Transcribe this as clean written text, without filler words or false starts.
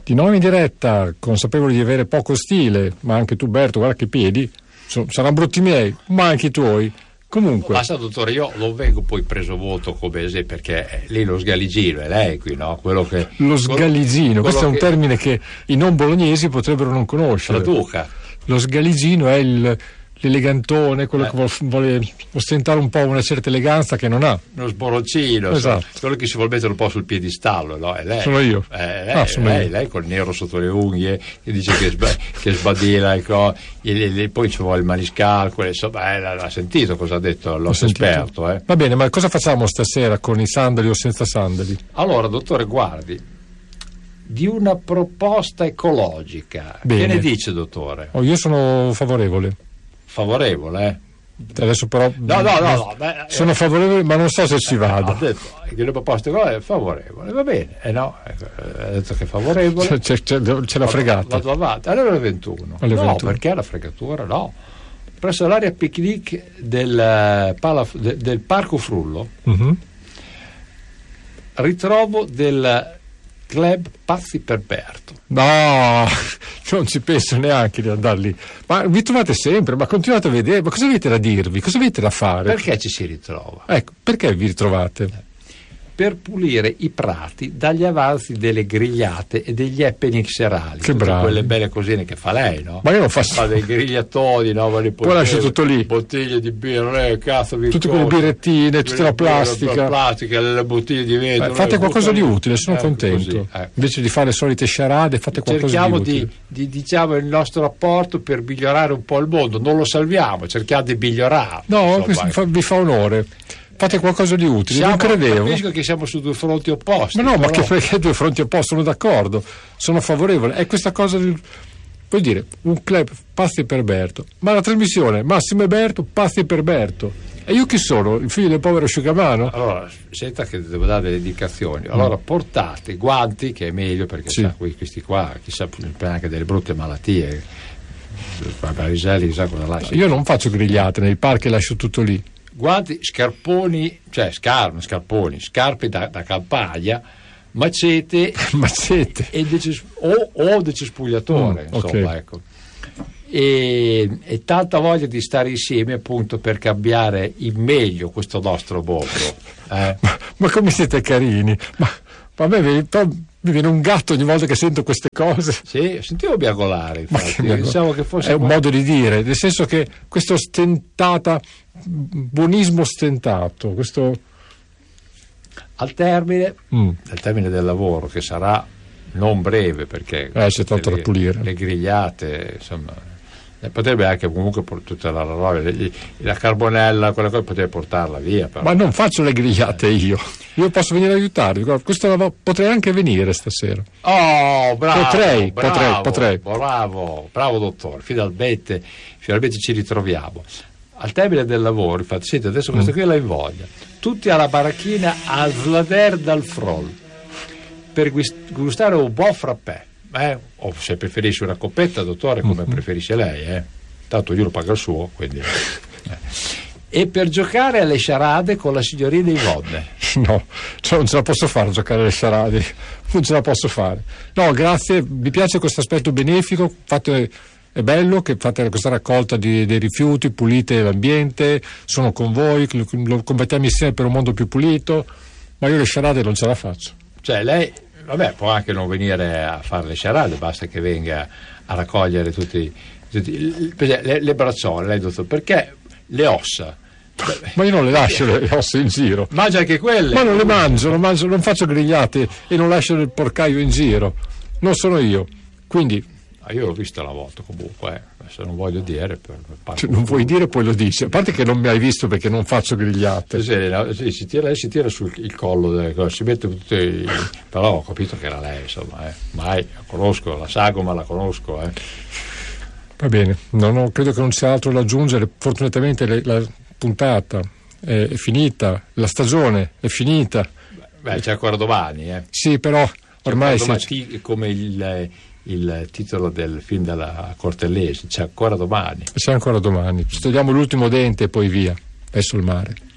Di nuovo in diretta, consapevoli di avere poco stile, ma anche tu Berto, guarda che piedi, saranno brutti miei, ma anche i tuoi. Comunque. Basta, dottore, io non vengo poi preso voto come esempio, perché lì lo sgaligino è lei qui, no? Lo sgaligino, questo è un termine che i non bolognesi potrebbero non conoscere. Traduca. Lo sgaligino è l'elegantone, quello che vuole ostentare un po' una certa eleganza che non ha. Uno sboroncino, esatto. Quello che si vuole mettere un po' sul piedistallo, no? È lei. Sono io. Lei col nero sotto le unghie, che dice che sbadila, poi ci vuole il maniscalco, insomma, l'ha sentito cosa ha detto il nostro esperto. Va bene, ma cosa facciamo stasera con i sandali o senza sandali? Allora, dottore, guardi, di una proposta ecologica. Bene. Che ne dice, dottore? Io sono favorevole. Favorevole, Adesso però sono favorevole, ma non so se ci vado. Ha detto che le proposte è favorevole, va bene, no, ha detto che è favorevole. Ce l'ha fregata. Vado avanti, alle 21. No, perché la fregatura? No. Presso l'area picnic del Parco Frullo, ritrovo del club Pazzi per Berto. No, non ci penso neanche di andare lì. Ma vi trovate sempre, ma continuate a vedere, ma cosa avete da dirvi? Cosa avete da fare? Perché ci si ritrova? Ecco, perché vi ritrovate? Per pulire i prati dagli avanzi delle grigliate e degli happening serali. Che bravi. Quelle belle cosine che fa lei, no? Ma io non faccio. Fa dei grigliatoni, no? Poi lascio tutto lì. Bottiglie di birra, cazzo, tutte quelle birrettine, tutta la plastica. Le bottiglie di vetro. Fate qualcosa di utile, sono contento. Così, Invece di fare le solite sciarade, fate qualcosa di utile. Cerchiamo diciamo il nostro apporto per migliorare un po' il mondo. Non lo salviamo, cerchiamo di migliorare. No, vi fa onore. Fate qualcosa di utile, non credevo. Capisco che siamo su due fronti opposti. Ma no, ma perché due fronti opposti? Sono d'accordo, sono favorevole. È questa cosa vuol dire un club Pazzi per Berto, ma la trasmissione Massimo e Berto Pazzi per Berto. E io chi sono? Il figlio del povero asciugamano? Allora, senta che devo dare delle indicazioni. Allora, portate guanti, che è meglio, perché sa, questi qua, chissà, anche delle brutte malattie. Bariselli, chissà cosa lascia. Io non faccio grigliate nei parchi, lascio tutto lì. Guanti, scarponi, cioè scarponi, scarpe da campagna, macete e decespugliatore, insomma, okay. Ecco. E tanta voglia di stare insieme, appunto, per cambiare in meglio questo nostro mondo. Ma come siete carini! Ma a me mi viene un gatto ogni volta che sento queste cose. Sì, sentivo miagolare, infatti. Pensavo che fosse un modo di dire, nel senso che questo buonismo stentato, questo al termine del lavoro, che sarà non breve, perché c'è tanto da pulire, le grigliate, insomma, potrebbe anche comunque tutta la carbonella, quella cosa potrebbe portarla via, però. Ma non faccio le grigliate io posso venire a aiutarvi. Potrei anche venire stasera. Oh, bravo, potrei. Bravo dottore, finalmente ci ritroviamo al termine del lavoro. Infatti, senti, adesso questa qui la invoglia tutti alla baracchina a Slader dal Frol per gustare un buon frappè, o se preferisce una coppetta, dottore, come preferisce lei, tanto io lo pago il suo, quindi e per giocare alle sciarade con la signorina Yvonne. No, non ce la posso fare giocare alle sciarade, non ce la posso fare. No, grazie, mi piace questo aspetto benefico, è bello che fate questa raccolta dei rifiuti, pulite l'ambiente, sono con voi, lo combattiamo insieme per un mondo più pulito, ma io le sciarade non ce la faccio. Cioè lei, può anche non venire a fare le sciarade, basta che venga a raccogliere tutti le bracciole, lei dottore, perché le ossa? Ma io non le lascio le ossa in giro. Mangia anche quelle? Ma non le mangio, non faccio grigliate e non lascio il porcaio in giro. Non sono io. Quindi. Io l'ho visto una volta comunque, adesso non voglio dire. Non vuoi dire, poi lo dici. A parte che non mi hai visto perché non faccio grigliate. Sì, si tira sul collo, si mette tutti. Però ho capito che era lei, insomma. Mai la conosco, la sagoma la conosco. Va bene, credo che non sia altro da aggiungere. Fortunatamente la puntata è finita, la stagione è finita. C'è ancora domani, Sì, però ormai come il titolo del film della Cortellesi, c'è ancora domani. Ci togliamo l'ultimo dente e poi via verso il mare.